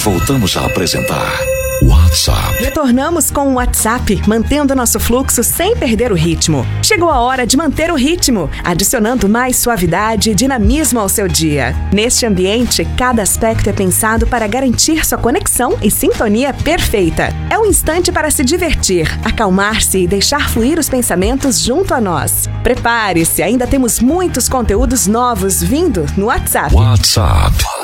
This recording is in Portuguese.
voltamos a apresentar WhatsApp. Retornamos com o WhatsApp, mantendo nosso fluxo sem perder o ritmo. Chegou a hora de manter o ritmo, adicionando mais suavidade e dinamismo ao seu dia. Neste ambiente, cada aspecto é pensado para garantir sua conexão e sintonia perfeita. É um instante para se divertir, acalmar-se e deixar fluir os pensamentos junto a nós. Prepare-se, ainda temos muitos conteúdos novos vindo no WhatsApp. WhatsApp.